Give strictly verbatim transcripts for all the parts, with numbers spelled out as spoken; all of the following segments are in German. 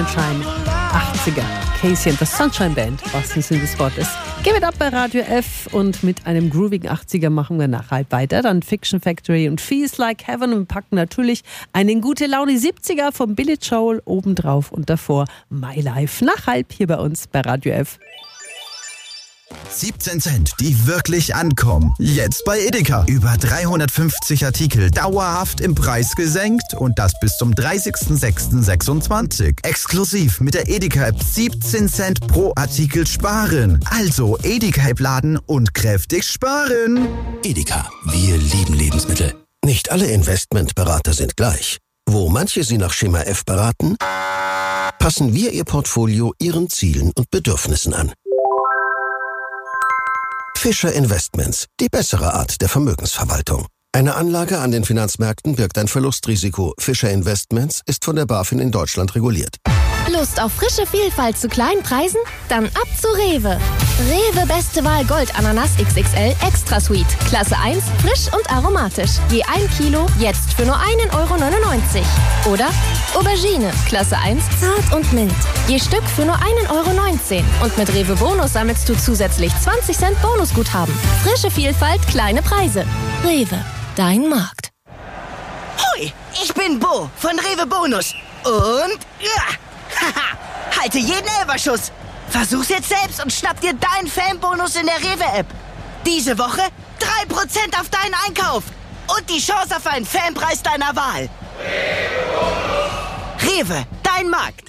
Sunshine achtziger. Casey and the Sunshine Band, was ein Sinn des Wortes. Give it up bei Radio F und mit einem groovigen achtziger machen wir nach halb weiter. Dann Fiction Factory und Feels Like Heaven und packen natürlich einen gute Laune siebziger vom Billy Joel obendrauf und davor My Life nach halb hier bei uns bei Radio F. siebzehn Cent, die wirklich ankommen. Jetzt bei Edeka. Über dreihundertfünfzig Artikel dauerhaft im Preis gesenkt und das bis zum dreißigsten sechsten sechsundzwanzig. Exklusiv mit der Edeka-App siebzehn Cent pro Artikel sparen. Also Edeka-App laden und kräftig sparen. Edeka, wir lieben Lebensmittel. Nicht alle Investmentberater sind gleich. Wo manche Sie nach Schema F beraten, passen wir Ihr Portfolio Ihren Zielen und Bedürfnissen an. Fischer Investments, die bessere Art der Vermögensverwaltung. Eine Anlage an den Finanzmärkten birgt ein Verlustrisiko. Fischer Investments ist von der BaFin in Deutschland reguliert. Lust auf frische Vielfalt zu kleinen Preisen? Dann ab zu Rewe. Rewe Beste Wahl Gold Ananas X X L Extra Sweet. Klasse eins, frisch und aromatisch. Je ein Kilo, jetzt für nur einen Euro neunundneunzig. Oder Aubergine, Klasse eins, zart und mild. Je Stück für nur einen Euro neunzehn. Und mit Rewe Bonus sammelst du zusätzlich zwanzig Cent Bonusguthaben. Frische Vielfalt, kleine Preise. Rewe, dein Markt. Hoi, ich bin Bo von Rewe Bonus. Und ja, haha, halte jeden Elferschuss. Versuch's jetzt selbst und schnapp dir deinen Fanbonus in der Rewe-App. Diese Woche drei Prozent auf deinen Einkauf. Und die Chance auf einen Fanpreis deiner Wahl. Rewe, dein Markt.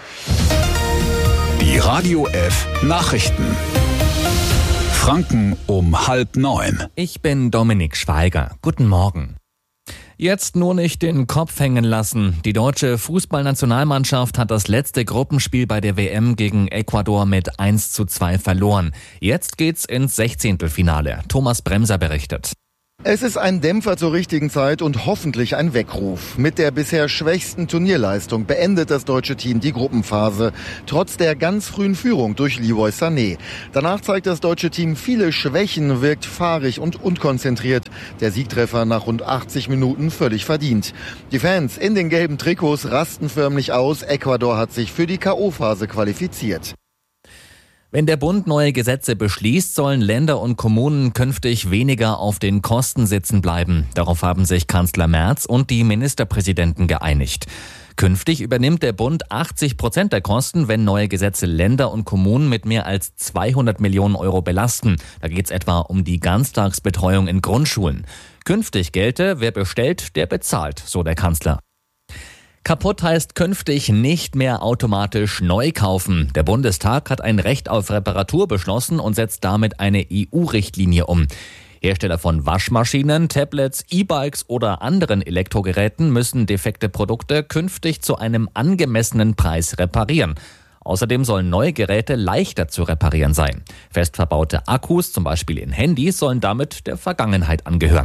Die Radio F Nachrichten. Franken um halb neun. Ich bin Dominik Schweiger. Guten Morgen. Jetzt nur nicht den Kopf hängen lassen. Die deutsche Fußballnationalmannschaft hat das letzte Gruppenspiel bei der W M gegen Ecuador mit eins zu zwei verloren. Jetzt geht's ins Sechzehntelfinale. Thomas Bremser berichtet. Es ist ein Dämpfer zur richtigen Zeit und hoffentlich ein Weckruf. Mit der bisher schwächsten Turnierleistung beendet das deutsche Team die Gruppenphase, trotz der ganz frühen Führung durch Leroy Sané. Danach zeigt das deutsche Team viele Schwächen, wirkt fahrig und unkonzentriert. Der Siegtreffer nach rund achtzig Minuten völlig verdient. Die Fans in den gelben Trikots rasten förmlich aus. Ecuador hat sich für die K O-Phase qualifiziert. Wenn der Bund neue Gesetze beschließt, sollen Länder und Kommunen künftig weniger auf den Kosten sitzen bleiben. Darauf haben sich Kanzler Merz und die Ministerpräsidenten geeinigt. Künftig übernimmt der Bund achtzig Prozent der Kosten, wenn neue Gesetze Länder und Kommunen mit mehr als zweihundert Millionen Euro belasten. Da geht es etwa um die Ganztagsbetreuung in Grundschulen. Künftig gelte, wer bestellt, der bezahlt, so der Kanzler. Kaputt heißt künftig nicht mehr automatisch neu kaufen. Der Bundestag hat ein Recht auf Reparatur beschlossen und setzt damit eine E U-Richtlinie um. Hersteller von Waschmaschinen, Tablets, E-Bikes oder anderen Elektrogeräten müssen defekte Produkte künftig zu einem angemessenen Preis reparieren. Außerdem sollen neue Geräte leichter zu reparieren sein. Fest verbaute Akkus, zum Beispiel in Handys, sollen damit der Vergangenheit angehören.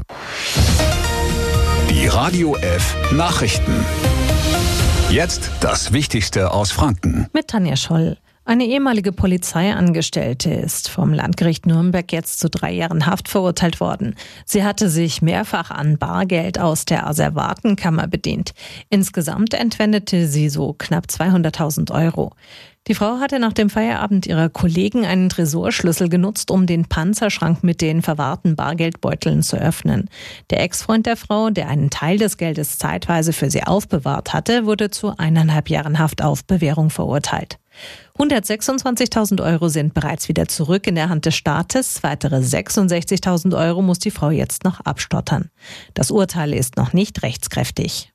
Die Radio F Nachrichten. Jetzt das Wichtigste aus Franken. Mit Tanja Scholl. Eine ehemalige Polizeiangestellte ist vom Landgericht Nürnberg jetzt zu drei Jahren Haft verurteilt worden. Sie hatte sich mehrfach an Bargeld aus der Asservatenkammer bedient. Insgesamt entwendete sie so knapp zweihunderttausend Euro. Die Frau hatte nach dem Feierabend ihrer Kollegen einen Tresorschlüssel genutzt, um den Panzerschrank mit den verwahrten Bargeldbeuteln zu öffnen. Der Ex-Freund der Frau, der einen Teil des Geldes zeitweise für sie aufbewahrt hatte, wurde zu eineinhalb Jahren Haft auf Bewährung verurteilt. hundertsechsundzwanzigtausend Euro sind bereits wieder zurück in der Hand des Staates. Weitere sechsundsechzigtausend Euro muss die Frau jetzt noch abstottern. Das Urteil ist noch nicht rechtskräftig.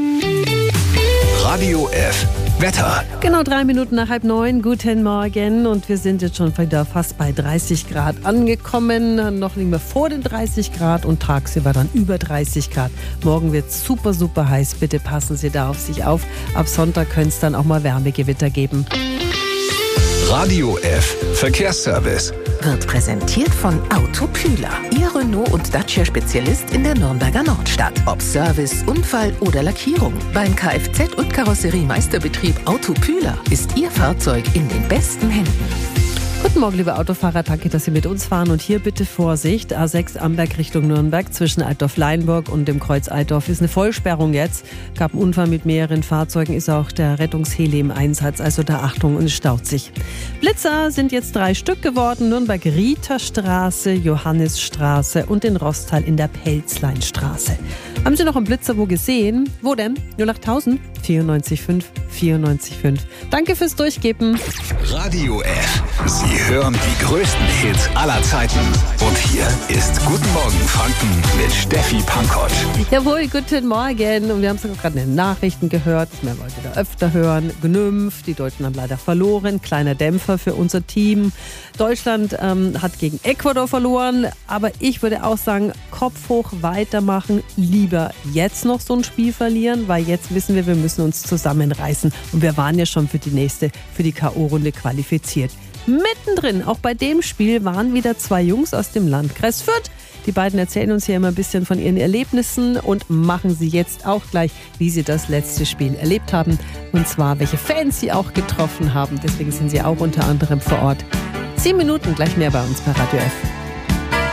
Radio F Wetter. Genau drei Minuten nach halb neun. Guten Morgen. Und wir sind jetzt schon wieder fast bei dreißig Grad angekommen. Noch liegen wir vor den dreißig Grad und tagsüber dann über dreißig Grad. Morgen wird es super, super heiß. Bitte passen Sie da auf sich auf. Ab Sonntag könnte es dann auch mal Wärmegewitter geben. Radio F Verkehrsservice. Wird präsentiert von Autopüler. Ihr Renault- und Dacia-Spezialist in der Nürnberger Nordstadt. Ob Service, Unfall oder Lackierung. Beim Kfz- und Karosseriemeisterbetrieb Autopüler ist Ihr Fahrzeug in den besten Händen. Guten Morgen, liebe Autofahrer, danke, dass Sie mit uns fahren. Und hier bitte Vorsicht, A sechs Amberg Richtung Nürnberg zwischen Altdorf-Leinburg und dem Kreuz Altdorf ist eine Vollsperrung jetzt. Gab einen Unfall mit mehreren Fahrzeugen, ist auch der Rettungsheli im Einsatz, also da Achtung und es staut sich. Blitzer sind jetzt drei Stück geworden, Nürnberg-Rieterstraße, Johannisstraße und in Rostal in der Pelzleinstraße. Haben Sie noch einen Blitzer wo gesehen? Wo denn? null acht tausend vierundneunzig fünf vierundneunzig fünf. Danke fürs Durchgeben. Radio F. Sie hören die größten Hits aller Zeiten. Und hier ist Guten Morgen Franken mit Steffi Pankott. Jawohl, guten Morgen. Und wir haben es gerade in den Nachrichten gehört, das werden wir heute wieder öfter hören. Genümpf, die Deutschen haben leider verloren. Kleiner Dämpfer für unser Team. Deutschland ähm, hat gegen Ecuador verloren. Aber ich würde auch sagen, Kopf hoch, weitermachen. Lieber jetzt noch so ein Spiel verlieren, weil jetzt wissen wir, wir müssen uns zusammenreißen. Und wir waren ja schon für die nächste, für die K O-Runde qualifiziert. Mittendrin, auch bei dem Spiel, waren wieder zwei Jungs aus dem Landkreis Fürth. Die beiden erzählen uns hier immer ein bisschen von ihren Erlebnissen und machen sie jetzt auch gleich, wie sie das letzte Spiel erlebt haben. Und zwar, welche Fans sie auch getroffen haben. Deswegen sind sie auch unter anderem vor Ort. Zehn Minuten, gleich mehr bei uns bei Radio F.